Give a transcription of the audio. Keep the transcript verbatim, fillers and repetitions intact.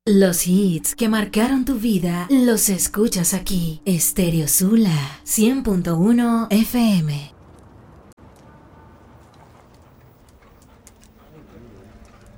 Los hits que marcaron tu vida los escuchas aquí. Stereo Sula cien punto uno F M.